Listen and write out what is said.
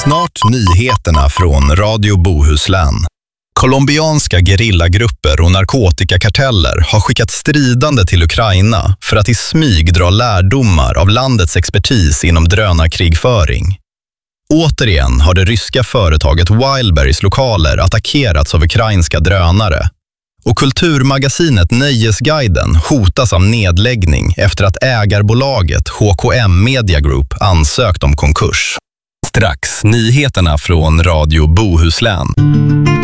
Snart nyheterna från Radio Bohuslän. Colombianska gerillagrupper och narkotikakarteller har skickat stridande till Ukraina för att i smyg dra lärdomar av landets expertis inom drönarkrigföring. Återigen har det ryska företaget Wildberries lokaler attackerats av ukrainska drönare. Och kulturmagasinet Nöjesguiden hotas av nedläggning efter att ägarbolaget HKM Media Group ansökt om konkurs. Strax nyheterna från Radio Bohuslän.